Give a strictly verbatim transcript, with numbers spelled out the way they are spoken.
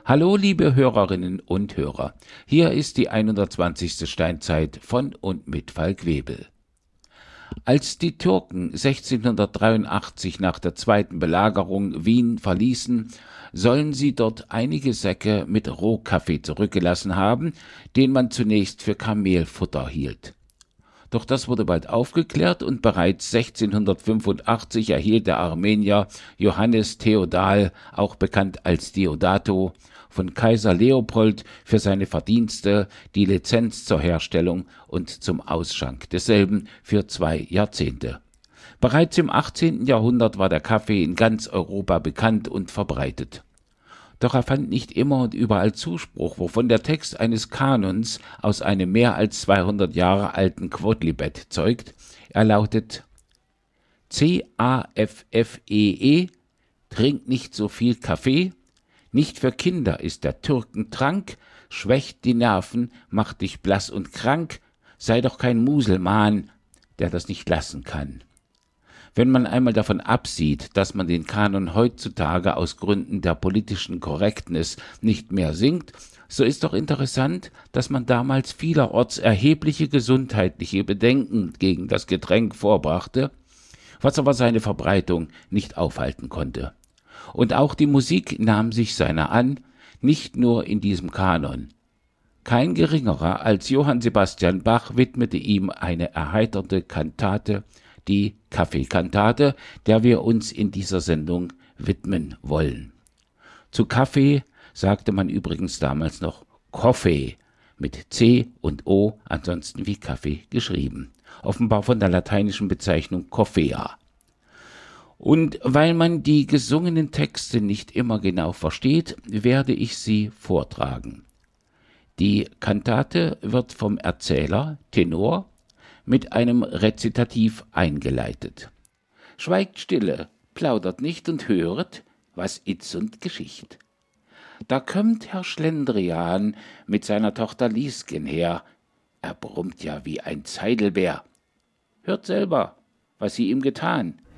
Hallo liebe Hörerinnen und Hörer, hier ist die hundertzwanzigste Steinzeit von und mit Falk Webel. Als die Türken sechzehnhundertdreiundachtzig nach der zweiten Belagerung Wien verließen, sollen sie dort einige Säcke mit Rohkaffee zurückgelassen haben, den man zunächst für Kamelfutter hielt. Doch das wurde bald aufgeklärt und bereits sechzehnhundertfünfundachtzig erhielt der Armenier Johannes Theodal, auch bekannt als Diodato, von Kaiser Leopold für seine Verdienste die Lizenz zur Herstellung und zum Ausschank desselben für zwei Jahrzehnte. Bereits im achtzehnten Jahrhundert war der Kaffee in ganz Europa bekannt und verbreitet. Doch er fand nicht immer und überall Zuspruch, wovon der Text eines Kanons aus einem mehr als zweihundert Jahre alten Quodlibet zeugt. Er lautet: C A F F E E, trink nicht so viel Kaffee, nicht für Kinder ist der Türkentrank, schwächt die Nerven, macht dich blass und krank, sei doch kein Muselmann, der das nicht lassen kann. Wenn man einmal davon absieht, dass man den Kanon heutzutage aus Gründen der politischen Korrektness nicht mehr singt, so ist doch interessant, dass man damals vielerorts erhebliche gesundheitliche Bedenken gegen das Getränk vorbrachte, was aber seine Verbreitung nicht aufhalten konnte. Und auch die Musik nahm sich seiner an, nicht nur in diesem Kanon. Kein geringerer als Johann Sebastian Bach widmete ihm eine erheiternde Kantate, die Kaffeekantate, der wir uns in dieser Sendung widmen wollen. Zu Kaffee sagte man übrigens damals noch Coffee, mit C und O, ansonsten wie Kaffee geschrieben, offenbar von der lateinischen Bezeichnung Coffea. Und weil man die gesungenen Texte nicht immer genau versteht, werde ich sie vortragen. Die Kantate wird vom Erzähler, Tenor, mit einem Rezitativ eingeleitet. Schweigt stille, plaudert nicht und höret, was itz und Geschicht. Da kömmt Herr Schlendrian mit seiner Tochter Liesgen her, er brummt ja wie ein Zeidelbär. Hört selber, was sie ihm getan,